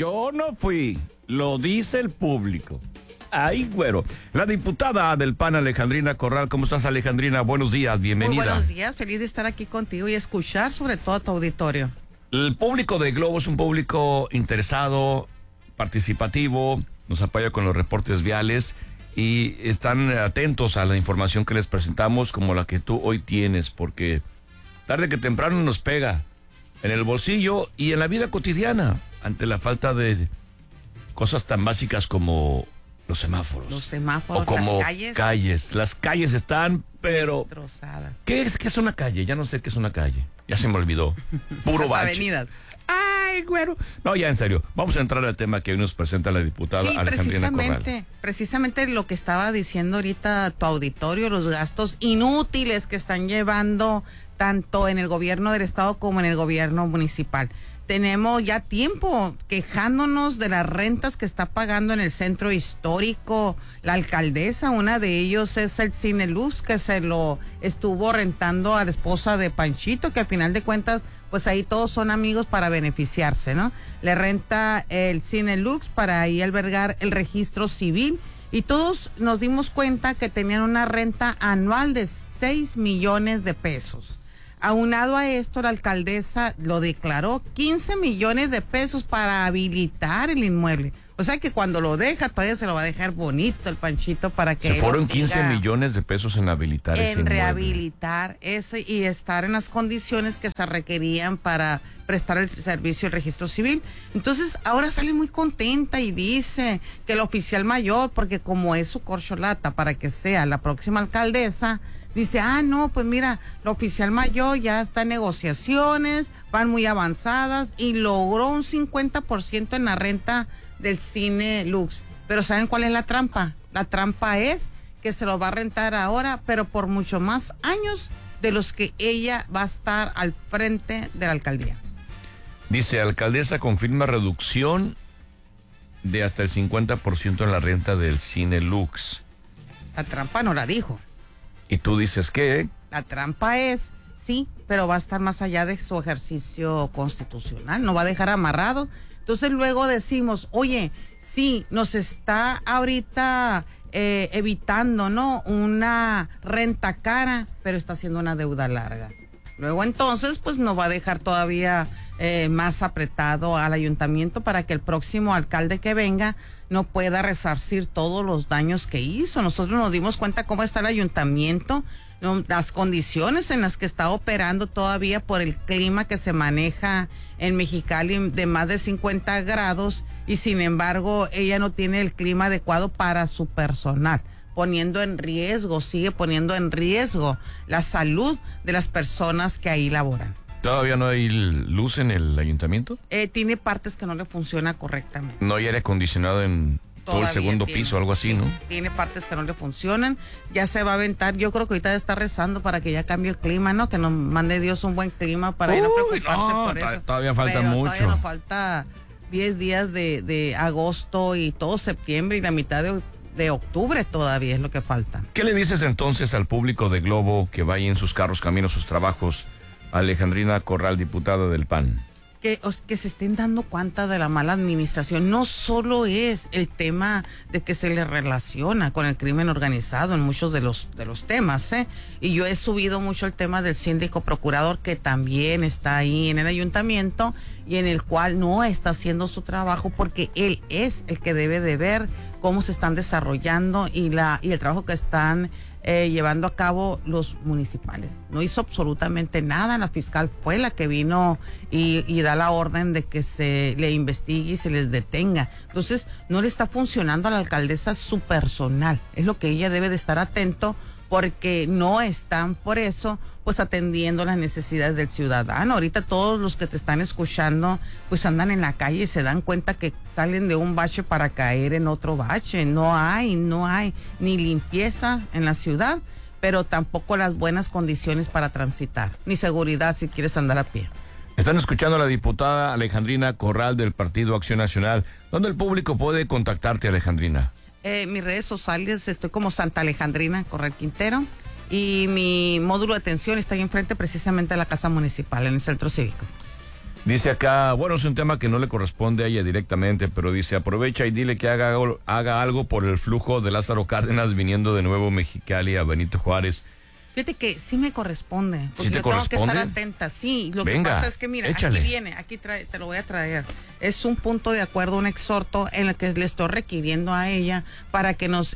Yo no fui, lo dice el público. Ay, güero. La diputada del PAN, Alejandrina Corral. ¿Cómo estás, Alejandrina? Buenos días, bienvenida. Muy buenos días, feliz de estar aquí contigo y escuchar sobre todo a tu auditorio. El público de Globo es un público interesado, participativo, nos apoya con los reportes viales y están atentos a la información que les presentamos como la que tú hoy tienes, porque tarde que temprano nos pega en el bolsillo y en la vida cotidiana ante la falta de cosas tan básicas como los semáforos. Los semáforos, o como las calles. Las calles están, pero destrozadas. ¿Qué es una calle? Ya no sé qué es una calle. Ya se me olvidó. Puro Las bache. avenidas. Ay, güero. No, ya en serio. Vamos a entrar al tema que hoy nos presenta la diputada Alejandrina Corral. Precisamente lo que estaba diciendo ahorita tu auditorio, los gastos inútiles que están llevando tanto en el gobierno del estado como en el gobierno municipal. Tenemos ya tiempo quejándonos de las rentas que está pagando en el centro histórico la alcaldesa. Una de ellos es el Cine Lux, que se lo estuvo rentando a la esposa de Panchito, que al final de cuentas, pues ahí todos son amigos para beneficiarse, ¿no? Le renta el Cine Lux para ahí albergar el registro civil y todos nos dimos cuenta que tenían una renta anual de 6 millones de pesos. Aunado a esto, la alcaldesa lo declaró 15 millones de pesos para habilitar el inmueble. O sea que cuando lo deja, todavía se lo va a dejar bonito el Panchito para que... Se fueron 15 millones de pesos en habilitar ese inmueble. En rehabilitar ese y estar en las condiciones que se requerían para prestar el servicio del registro civil. Entonces, ahora sale muy contenta y dice que el oficial mayor, porque como es su corcholata para que sea la próxima alcaldesa... Dice, no, pues mira, la oficial mayor ya está en negociaciones, van muy avanzadas y logró un 50% en la renta del Cine Lux. Pero ¿saben cuál es la trampa? La trampa es que se lo va a rentar ahora, pero por mucho más años de los que ella va a estar al frente de la alcaldía. Dice, alcaldesa confirma reducción de hasta el 50% en la renta del Cine Lux. La trampa no la dijo. ¿Y tú dices qué? La trampa es, sí, pero va a estar más allá de su ejercicio constitucional, no va a dejar amarrado. Entonces luego decimos, oye, sí, nos está ahorita evitando, ¿no? Una renta cara, pero está haciendo una deuda larga. Luego entonces, pues nos va a dejar todavía más apretado al ayuntamiento para que el próximo alcalde que venga no pueda resarcir todos los daños que hizo. Nosotros nos dimos cuenta cómo está el ayuntamiento, ¿no? Las condiciones en las que está operando todavía por el clima que se maneja en Mexicali de más de 50 grados y sin embargo ella no tiene el clima adecuado para su personal, poniendo en riesgo, sigue poniendo en riesgo la salud de las personas que ahí laboran. ¿Todavía no hay luz en el ayuntamiento? Tiene partes que no le funciona correctamente. No hay aire acondicionado en todo el segundo piso, algo así, ¿no? Tiene partes que no le funcionan. Ya se va a aventar. Yo creo que ahorita está rezando para que ya cambie el clima, ¿no? Que nos mande Dios un buen clima para no preocuparse por eso. Todavía falta mucho. Todavía nos falta 10 días de agosto y todo septiembre y la mitad de octubre todavía es lo que falta. ¿Qué le dices entonces al público de Globo que vaya en sus carros, camino a sus trabajos? Alejandrina Corral, diputada del PAN. Que se estén dando cuenta de la mala administración. No solo es el tema de que se le relaciona con el crimen organizado en muchos de los temas, y yo he subido mucho el tema del síndico procurador que también está ahí en el ayuntamiento y en el cual no está haciendo su trabajo porque él es el que debe de ver cómo se están desarrollando y el trabajo que están llevando a cabo los municipales. No hizo absolutamente nada. La fiscal fue la que vino y da la orden de que se le investigue y se les detenga. Entonces, no le está funcionando a la alcaldesa su personal. Es lo que ella debe de estar atento porque no están por eso pues atendiendo las necesidades del ciudadano. Ahorita todos los que te están escuchando pues andan en la calle y se dan cuenta que salen de un bache para caer en otro bache. No hay ni limpieza en la ciudad, pero tampoco las buenas condiciones para transitar, ni seguridad si quieres andar a pie. Están escuchando a la diputada Alejandrina Corral del Partido Acción Nacional. ¿Dónde el público puede contactarte, Alejandrina? Mis redes sociales estoy como Santa Alejandrina Corral Quintero. Y mi módulo de atención está ahí enfrente precisamente de la Casa Municipal, en el Centro Cívico. Dice acá, bueno, es un tema que no le corresponde a ella directamente, pero dice, aprovecha y dile que haga algo por el flujo de Lázaro Cárdenas viniendo de Nuevo Mexicali a Benito Juárez. Fíjate que sí me corresponde. Porque ¿Sí te yo tengo que corresponde? estar atenta, sí. Lo Venga, que pasa es que, mira, échale. aquí viene, te lo voy a traer. Es un punto de acuerdo, un exhorto en el que le estoy requiriendo a ella para que nos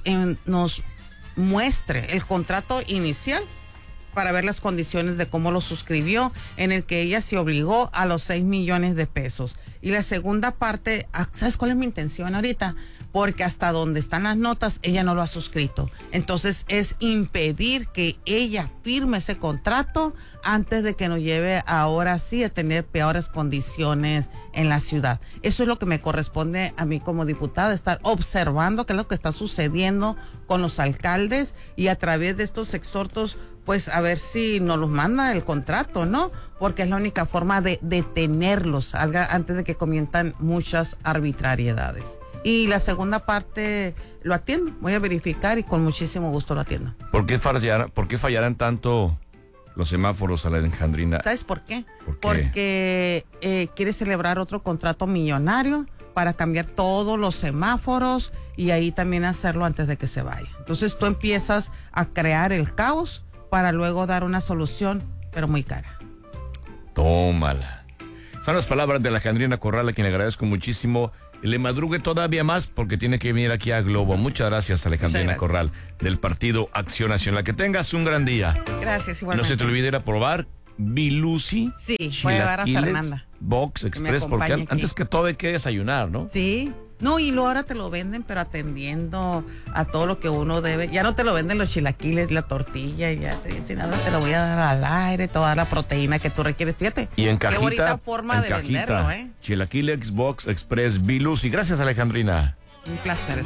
muestre el contrato inicial para ver las condiciones de cómo lo suscribió, en el que ella se obligó a los 6 millones de pesos. Y la segunda parte, ¿sabes cuál es mi intención ahorita? Porque hasta donde están las notas, ella no lo ha suscrito. Entonces es impedir que ella firme ese contrato antes de que nos lleve ahora sí a tener peores condiciones en la ciudad. Eso es lo que me corresponde a mí como diputada, estar observando qué es lo que está sucediendo con los alcaldes y a través de estos exhortos, pues a ver si nos los manda el contrato, ¿no? Porque es la única forma de detenerlos antes de que comienzan muchas arbitrariedades. Y la segunda parte lo atiendo, voy a verificar y con muchísimo gusto lo atiendo. ¿Por qué fallarán tanto los semáforos, Alejandrina? ¿Sabes por qué? ¿Por qué? Porque quiere celebrar otro contrato millonario para cambiar todos los semáforos y ahí también hacerlo antes de que se vaya. Entonces tú empiezas a crear el caos para luego dar una solución, pero muy cara. Tómala. Son las palabras de Alejandrina Corral, a quien le agradezco muchísimo. Y le madrugue todavía más porque tiene que venir aquí a Globo. Muchas gracias, Alejandrina Corral, del Partido Acción Nacional. Que tengas un gran día. Gracias, No igualmente. se te olvide ir a probar Bilusi. Sí, voy a llevar a Chilaquiles, Fernanda. Box Express, porque acompañe aquí. antes que todo hay que desayunar, ¿no? Sí. No, y luego ahora te lo venden, pero atendiendo a todo lo que uno debe. Ya no te lo venden los chilaquiles, la tortilla, ya te dicen, ahora te lo voy a dar al aire, toda la proteína que tú requieres. Fíjate. Y en Qué cajita, bonita forma en de cajita, venderlo, ¿eh? Chilaquiles, Box Express, Bilusi. Gracias, Alejandrina. Un placer.